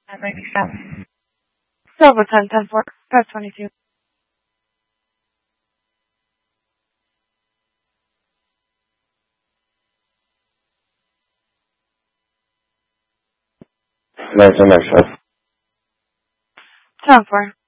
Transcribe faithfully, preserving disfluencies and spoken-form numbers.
That makes sense. Silver ten, ten four, five twenty-two. Nice, nice. ten four.